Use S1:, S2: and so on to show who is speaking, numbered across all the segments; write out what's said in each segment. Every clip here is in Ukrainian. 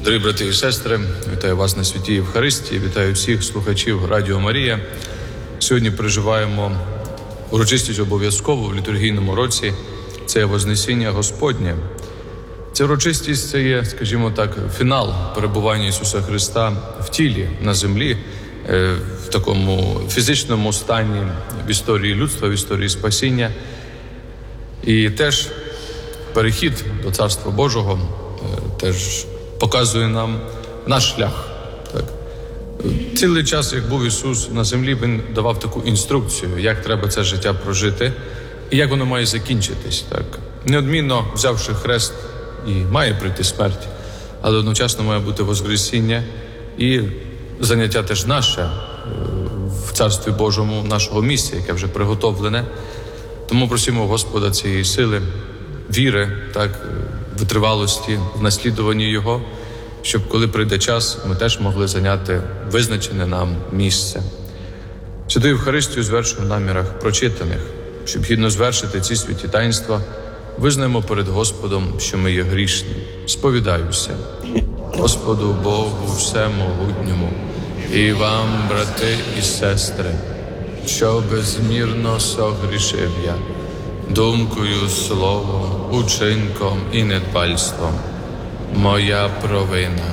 S1: Дорогі брати і сестри, вітаю вас на святій Євхаристії, вітаю всіх слухачів Радіо Марія. Сьогодні переживаємо урочистість обов'язкову в літургійному році. Це є Вознесіння Господнє. Ця урочистість – це є, скажімо так, фінал перебування Ісуса Христа в тілі, на землі, в такому фізичному стані в історії людства, в історії спасіння. І теж перехід до Царства Божого теж показує нам наш шлях. Так. Цілий час, як був Ісус на землі, Він давав таку інструкцію, як треба це життя прожити і як воно має закінчитись. Так. Неодмінно взявши хрест, і має прийти смерть, але одночасно має бути воскресіння і заняття теж наше в Царстві Божому, нашого місця, яке вже приготовлене. Тому просимо Господа цієї сили, віри, так, витривалості в наслідуванні Його, щоб коли прийде час, ми теж могли зайняти визначене нам місце. Святу Євхаристію звершуємо в намірах прочитаних, щоб гідно звершити ці святі таїнства, визнаємо перед Господом, що ми є грішні. Сповідаюся Господу Богу Всемогутньому і вам, брати і сестри, що безмірно согрішив я, думкою, словом, учинком і недбальством. Моя провина,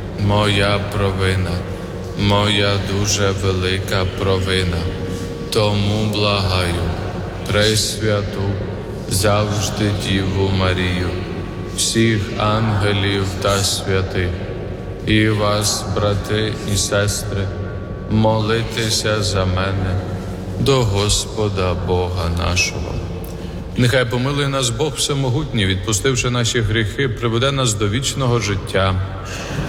S1: моя дуже велика провина. Тому благаю Пресвяту, завжди Діву Марію, всіх ангелів та святих, і вас, брати і сестри, молитеся за мене до Господа Бога нашого. Нехай помилує нас Бог Всемогутній, відпустивши наші гріхи, приведе нас до вічного життя.